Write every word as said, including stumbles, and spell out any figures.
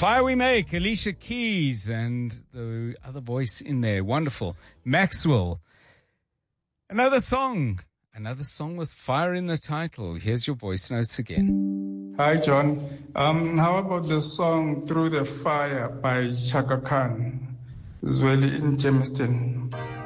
Fire We Make, Alicia Keys, and the other voice in there, wonderful, Maxwell. Another song, another song with fire in the title. Here's your voice notes again. Hi, John. Um, how about the song Through the Fire by Chaka Khan, Zweli in Jamestown?